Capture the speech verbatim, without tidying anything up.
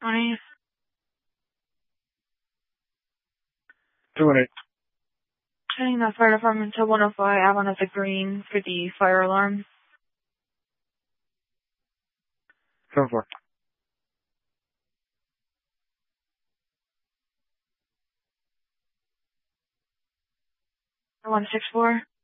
twenty. two one eight. Sending the fire department to one oh five Avon at the Green for the fire alarm. seven four. one six four.